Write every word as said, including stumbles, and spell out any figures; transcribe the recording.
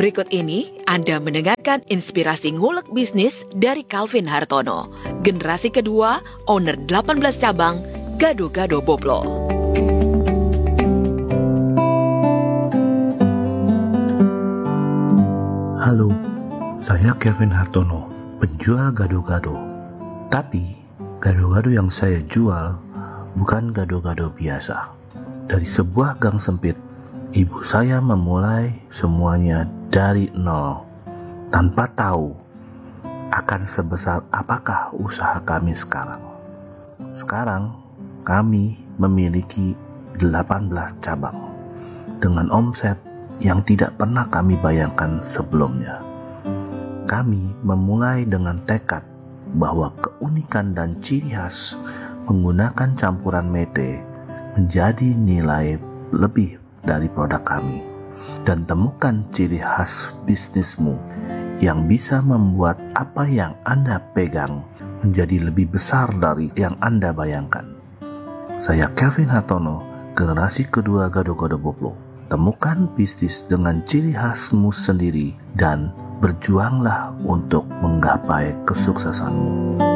Berikut ini Anda mendengarkan inspirasi ngulek bisnis dari Calvin Hartono, generasi kedua, owner delapan belas cabang, Gado-Gado Boplo. Halo, saya Calvin Hartono, penjual gado-gado. Tapi, gado-gado yang saya jual bukan gado-gado biasa. Dari sebuah gang sempit, ibu saya memulai semuanya dari nol, tanpa tahu akan sebesar apakah usaha kami sekarang. Sekarang, kami memiliki delapan belas cabang, dengan omset yang tidak pernah kami bayangkan sebelumnya. Kami memulai dengan tekad bahwa keunikan dan ciri khas menggunakan campuran mete menjadi nilai lebih dari produk kami. Dan temukan ciri khas bisnismu yang bisa membuat apa yang Anda pegang menjadi lebih besar dari yang Anda bayangkan. Saya Calvin Hartono, generasi kedua Gado-Gado Boplo. Temukan bisnis dengan ciri khasmu sendiri dan berjuanglah untuk menggapai kesuksesanmu.